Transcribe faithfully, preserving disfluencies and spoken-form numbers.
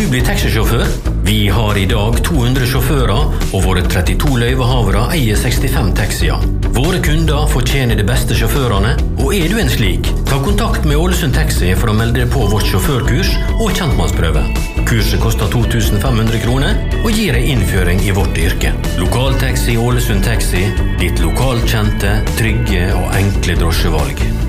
bli taxisjåfør? Vi har i dag to hundre sjåfører, og våre trettito løyvehavere eier sekstifem taxier. Våre kunder fortjener de beste sjåførene, og er du en slik, ta kontakt med Ålesund Taxi for å melde deg på vårt sjåførkurs og kjentmannsprøve. Kurset koster to tusen fem hundre kroner og gir deg innføring i vårt yrke. Lokaltaxi Ålesund Taxi, ditt lokalt kjente, trygge og enkle drosjevalg.